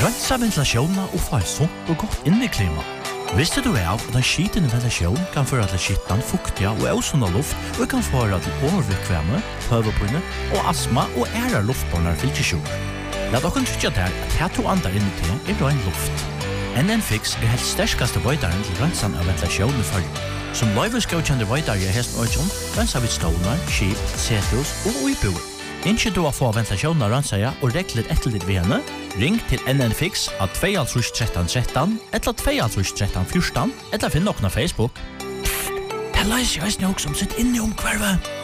Rensa ventilasjonen og få et sunt og godt inneklima. Visste du av at en skitende ventilasjon kan føre til skittan, fuktiga og ausunda luft og kan føre til overvikvemme, høvepinne og astma og ære luftbåndar fylkesjur. Lad dere trykke der at her to andre inni til ren luft. NN-Fix helt sterskaste veidaren til rensan av ventilasjonen i fargen. Som løyvesgaukjende veidare i hesten Øyjon, rensa vi stålar, skip, setus og uiboer. Innskje du å få ventilasjonen av rensaja og reklet etter ditt ved henne, ring til NN-Fix av 21313 eller 21314 eller finn noen av Facebook. Det løser jeg også som sitt inne om hvervet.